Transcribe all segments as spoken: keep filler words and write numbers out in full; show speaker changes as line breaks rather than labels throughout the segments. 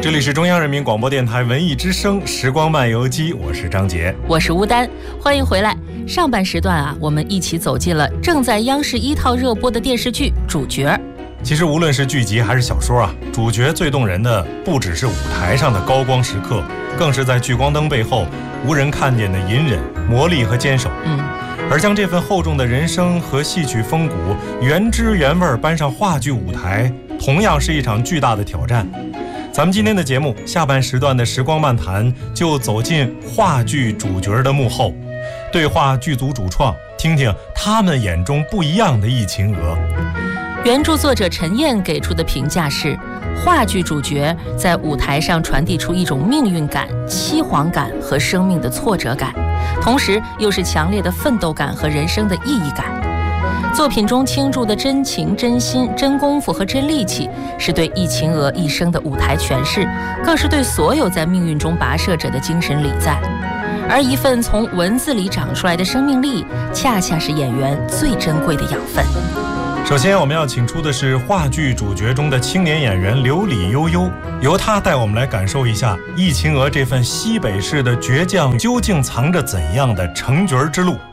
这里是中央人民广播电台文艺之声时光漫游记，我是张杰，
我是吴丹，欢迎回来。上半时段啊，我们一起走进了正在央视一套热播的电视剧《主角》。
其实无论是剧集还是小说啊，主角最动人的不只是舞台上的高光时刻，更是在聚光灯背后无人看见的隐忍、磨砺和坚守。
嗯，
而将这份厚重的人生和戏曲风骨原汁原味搬上话剧舞台，同样是一场巨大的挑战。咱们今天的节目下半时段的时光漫谈，就走进话剧主角的幕后，对话剧组主创，听听他们眼中不一样的疫情娥。
原著作者陈燕给出的评价是，话剧主角在舞台上传递出一种命运感、凄惶感和生命的挫折感，同时又是强烈的奋斗感和人生的意义感。作品中倾注的真情、真心、真功夫和真力气，是对疫情娥一生的舞台诠释，更是对所有在命运中跋涉者的精神礼赞。而一份从文字里长出来的生命力，恰恰是演员最珍贵的养分。
首先我们要请出的是话剧主角中的青年演员刘李悠悠，由他带我们来感受一下疫情娥这份西北式的倔强究竟藏着怎样的成角之路。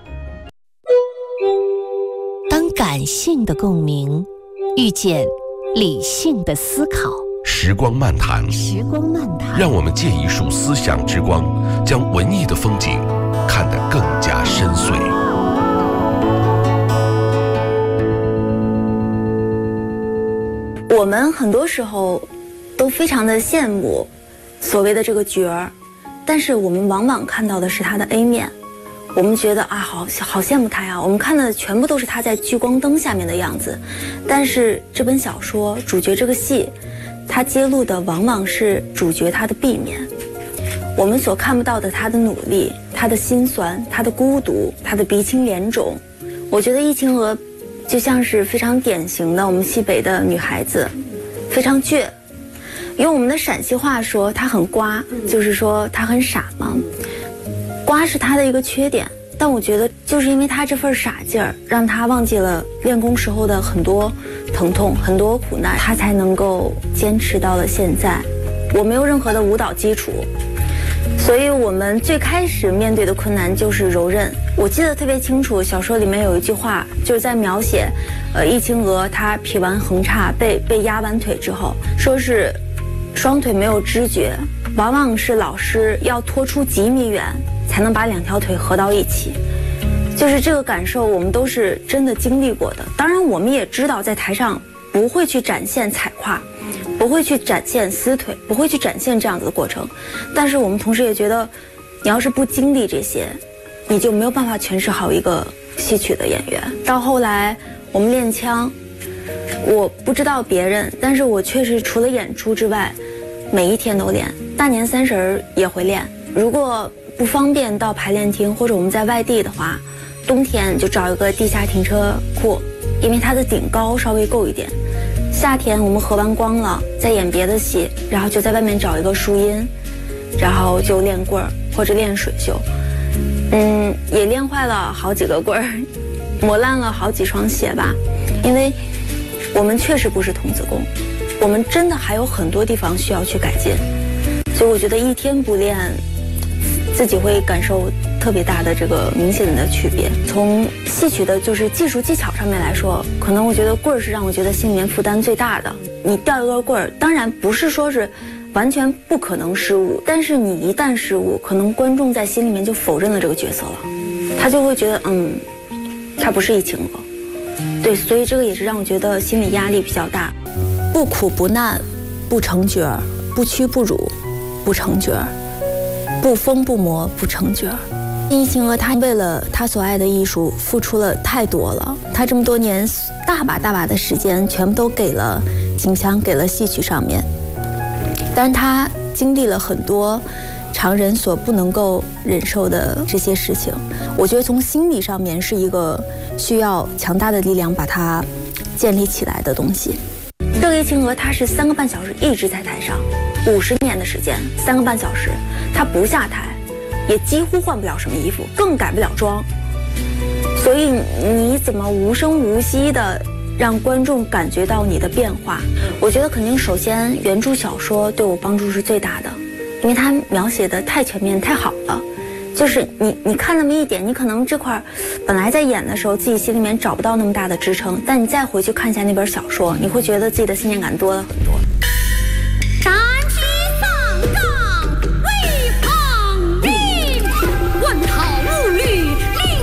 当感性的共鸣遇见理性的思考，
时光漫谈，
时光漫谈，
让我们借一束思想之光，将文艺的风景看得更加深邃。
我们很多时候都非常的羡慕所谓的这个角儿，但是我们往往看到的是他的 A 面。我们觉得啊，好好羡慕他呀，我们看的全部都是他在聚光灯下面的样子。但是这本小说主角这个戏，他揭露的往往是主角他的 B 面，我们所看不到的他的努力、他的辛酸、他的孤独、他的鼻青脸肿。我觉得疫情娥就像是非常典型的我们西北的女孩子，非常倔。用我们的陕西话说，她很瓜，就是说她很傻嘛。瓜是她的一个缺点，但我觉得就是因为她这份傻劲儿，让她忘记了练功时候的很多疼痛、很多苦难，她才能够坚持到了现在。我没有任何的舞蹈基础，所以我们最开始面对的困难就是柔韧。我记得特别清楚，小说里面有一句话，就是在描写，呃，疫情娥她劈完横叉被被压完腿之后，说是双腿没有知觉，往往是老师要拖出几米远才能把两条腿合到一起。就是这个感受，我们都是真的经历过的。当然，我们也知道在台上不会去展现踩胯，不会去展现撕腿，不会去展现这样子的过程。但是我们同时也觉得，你要是不经历这些，你就没有办法诠释好一个戏曲的演员。到后来我们练腔，我不知道别人，但是我确实除了演出之外，每一天都练，大年三十儿也会练。如果不方便到排练厅，或者我们在外地的话，冬天就找一个地下停车库，因为它的顶高稍微够一点。夏天我们合完光了，再演别的戏，然后就在外面找一个树荫，然后就练棍儿或者练水袖。嗯，也练坏了好几个棍儿，磨烂了好几双鞋吧。因为我们确实不是童子功，我们真的还有很多地方需要去改进。所以我觉得一天不练，自己会感受特别大的这个明显的区别。从戏曲的就是技术技巧上面来说，可能我觉得棍儿是让我觉得心里面负担最大的。你掉一根棍儿，当然不是说是完全不可能失误，但是你一旦失误，可能观众在心里面就否认了这个角色了，他就会觉得嗯，他不是疫情娥。对，所以这个也是让我觉得心理压力比较大。不苦不难不成角儿，不屈不辱不成角儿，不疯不魔不成角儿。疫情娥她为了她所爱的艺术付出了太多了，她这么多年大把大把的时间全部都给了京腔，给了戏曲上面，但是她经历了很多常人所不能够忍受的这些事情。我觉得从心理上面是一个需要强大的力量把它建立起来的东西。这个疫情娥她是三个半小时一直在台上，五十年的时间，三个半小时，她不下台，也几乎换不了什么衣服，更改不了妆。所以你怎么无声无息的让观众感觉到你的变化。我觉得肯定首先原著小说对我帮助是最大的，因为它描写的太全面太好了。就是你你看那么一点，你可能这块本来在演的时候自己心里面找不到那么大的支撑，但你再回去看一下那本小说，你会觉得自己的信念感多了很多。